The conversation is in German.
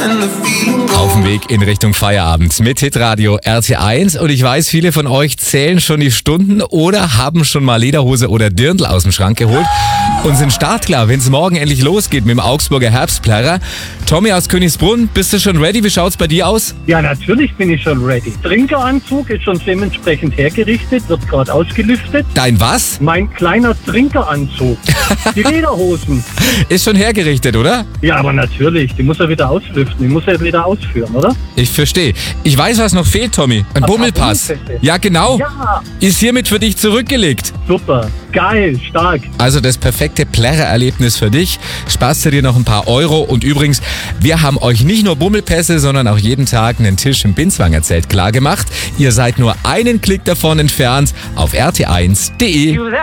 Auf dem Weg in Richtung Feierabend mit Hitradio RT1. Und ich weiß, viele von euch zählen schon die Stunden oder haben schon mal Lederhose oder Dirndl aus dem Schrank geholt und sind startklar, wenn es morgen endlich losgeht mit dem Augsburger Herbstplärrer. Tommy aus Königsbrunn, bist du schon ready? Wie schaut's bei dir aus? Ja, natürlich bin ich schon ready. Trinkeranzug ist schon dementsprechend hergerichtet, wird gerade ausgelüftet. Dein was? Mein kleiner Trinkeranzug. Die Lederhosen. Ist schon hergerichtet, oder? Ja, aber natürlich. Die muss er wieder auslüften. Die muss er wieder ausführen, oder? Ich verstehe. Ich weiß, was noch fehlt, Tommy. Ein Bummelpass. Bummelpässe. Ja, genau. Ja, Ist hiermit für dich zurückgelegt. super. Geil, stark. Also das perfekte Plärrererlebnis für dich. Sparst du dir noch ein paar Euro. Und übrigens, wir haben euch nicht nur Bummelpässe, sondern auch jeden Tag einen Tisch im Binswanger Zelt klargemacht. Ihr seid nur einen Klick davon entfernt auf rt1.de.